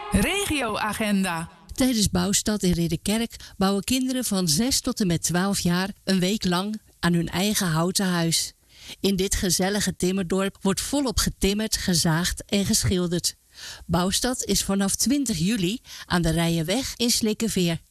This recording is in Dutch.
Regioagenda. Tijdens Bouwstad in Ridderkerk bouwen kinderen van 6 tot en met 12 jaar een week lang aan hun eigen houten huis. In dit gezellige timmerdorp wordt volop getimmerd, gezaagd en geschilderd. Bouwstad is vanaf 20 juli aan de Rijenweg in Slikkeveer.